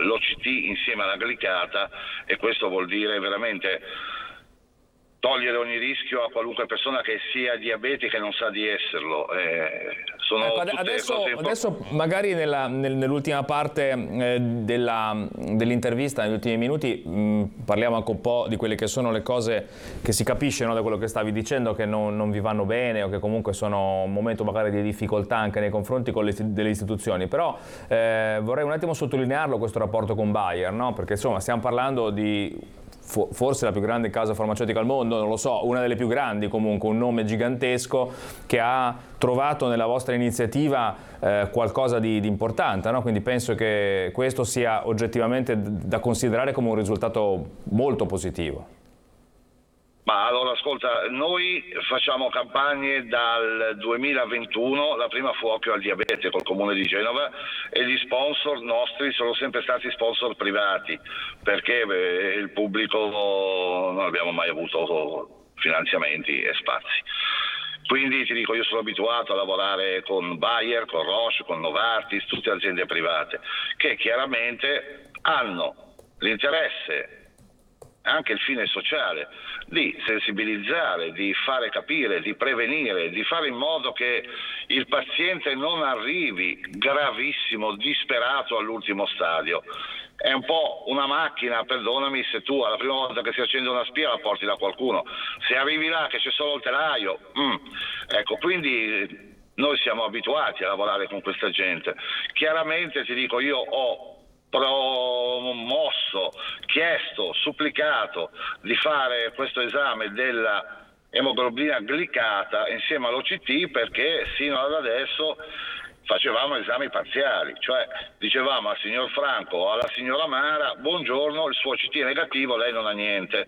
l'OCT insieme alla glicata, e questo vuol dire veramente togliere ogni rischio a qualunque persona che sia diabetica e non sa di esserlo. Ecco, adesso magari nell'ultima parte dell'intervista, negli ultimi minuti, parliamo anche un po' di quelle che sono le cose che si capisce, no, da quello che stavi dicendo, che non vi vanno bene o che comunque sono un momento magari di difficoltà anche nei confronti delle istituzioni. Però vorrei un attimo sottolinearlo questo rapporto con Bayer, no? Perché insomma stiamo parlando di forse la più grande casa farmaceutica al mondo, non lo so, una delle più grandi comunque, un nome gigantesco che ha trovato nella vostra iniziativa qualcosa di importante, no? Quindi penso che questo sia oggettivamente da considerare come un risultato molto positivo. Ma allora ascolta, noi facciamo campagne dal 2021, la prima fu Occhio al Diabete col Comune di Genova, e gli sponsor nostri sono sempre stati sponsor privati, perché il pubblico non abbiamo mai avuto finanziamenti e spazi. Quindi ti dico, io sono abituato a lavorare con Bayer, con Roche, con Novartis, tutte aziende private, che chiaramente hanno l'interesse, anche il fine sociale, di sensibilizzare, di fare capire, di prevenire, di fare in modo che il paziente non arrivi gravissimo, disperato all'ultimo stadio. È un po' una macchina, perdonami, se tu alla prima volta che si accende una spia la porti da qualcuno, se arrivi là che c'è solo il telaio, ecco, quindi noi siamo abituati a lavorare con questa gente. Chiaramente ti dico, io ho promosso, chiesto, supplicato di fare questo esame della emoglobina glicata insieme all'OCT, perché sino ad adesso facevamo esami parziali, cioè dicevamo al signor Franco o alla signora Mara: buongiorno, il suo OCT è negativo, lei non ha niente.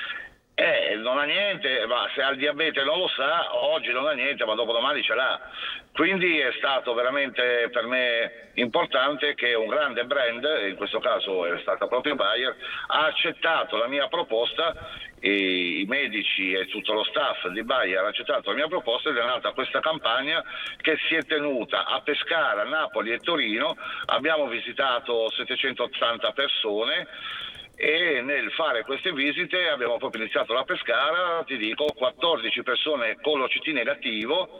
Non ha niente, ma se ha il diabete non lo sa, oggi non ha niente, ma dopodomani ce l'ha. Quindi è stato veramente per me importante che un grande brand, in questo caso è stata proprio Bayer, ha accettato la mia proposta, e i medici e tutto lo staff di Bayer ha accettato la mia proposta, ed è nata questa campagna che si è tenuta a Pescara, Napoli e Torino. Abbiamo visitato 780 persone. E nel fare queste visite abbiamo proprio iniziato da Pescara, ti dico, 14 persone con l'OCT negativo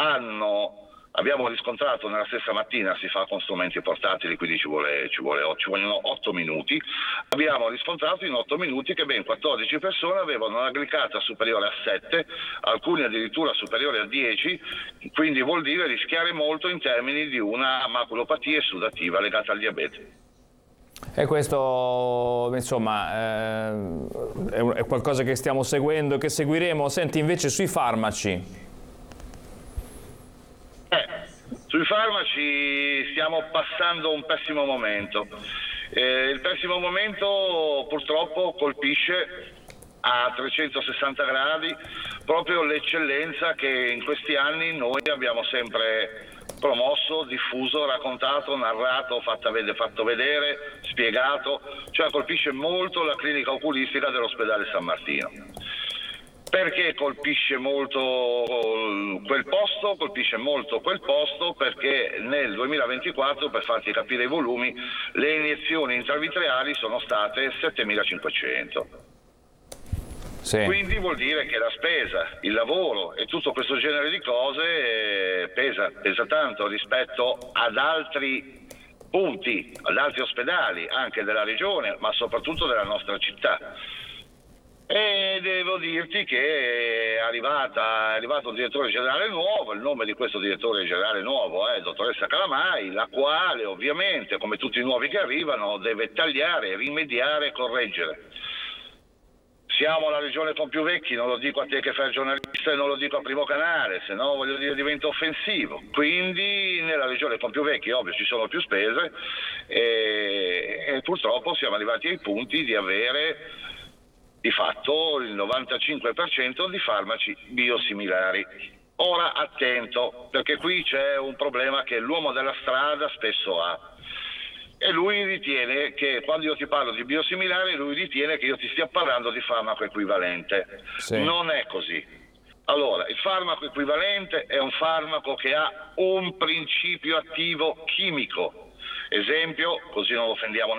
abbiamo riscontrato nella stessa mattina, si fa con strumenti portatili, quindi ci vogliono 8 minuti, abbiamo riscontrato in 8 minuti che ben 14 persone avevano una glicata superiore a 7, alcuni addirittura superiore a 10, quindi vuol dire rischiare molto in termini di una maculopatia sudativa legata al diabete. E questo, insomma, è qualcosa che stiamo seguendo, che seguiremo. Senti, invece sui farmaci. Sui farmaci stiamo passando un pessimo momento. Il pessimo momento purtroppo colpisce a 360 gradi proprio l'eccellenza che in questi anni noi abbiamo sempre promosso, diffuso, raccontato, narrato, fatto vedere, spiegato, cioè colpisce molto la clinica oculistica dell'ospedale San Martino. Perché colpisce molto quel posto? Colpisce molto quel posto perché nel 2024, per farti capire i volumi, le iniezioni intravitreali sono state 7.500. Sì. Quindi vuol dire che la spesa, il lavoro e tutto questo genere di cose pesa tanto rispetto ad altri punti, ad altri ospedali anche della regione, ma soprattutto della nostra città. E devo dirti che è arrivato un direttore generale nuovo. Il nome di questo direttore generale nuovo è dottoressa Calamai, la quale ovviamente, come tutti i nuovi che arrivano, deve tagliare, rimediare e correggere. Siamo la regione con più vecchi, non lo dico a te che fai il giornalista e non lo dico a Primo Canale, se no voglio dire diventa offensivo. Quindi nella regione con più vecchi ovvio ci sono più spese e purtroppo siamo arrivati ai punti di avere di fatto il 95% di farmaci biosimilari. Ora attento, perché qui c'è un problema che l'uomo della strada spesso ha. E lui ritiene che quando io ti parlo di biosimilare, lui ritiene che io ti stia parlando di farmaco equivalente. Sì. Non è così. Allora, il farmaco equivalente è un farmaco che ha un principio attivo chimico. Esempio, così non offendiamo